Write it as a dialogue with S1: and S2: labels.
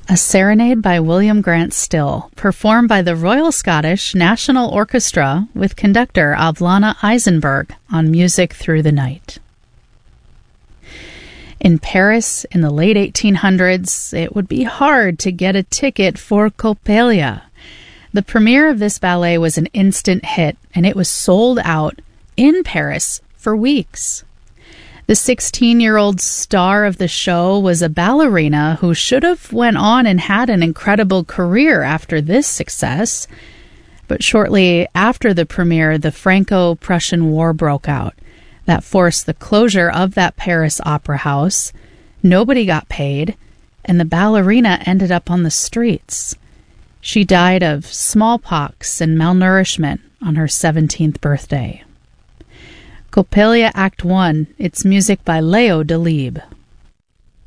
S1: A Serenade by William Grant Still, performed by the Royal Scottish National Orchestra with conductor Avlana Eisenberg on Music Through the Night. In Paris in the late 1800s, it would be hard to get a ticket for Coppelia. The premiere of this ballet was an instant hit, and it was sold out in Paris for weeks. The 16-year-old star of the show was a ballerina who should have went on and had an incredible career after this success. But shortly after the premiere, the Franco-Prussian War broke out. That forced the closure of that Paris opera house. Nobody got paid, and the ballerina ended up on the streets. She died of smallpox and malnourishment on her 17th birthday. Coppelia Act 1, it's music by Leo Delibes.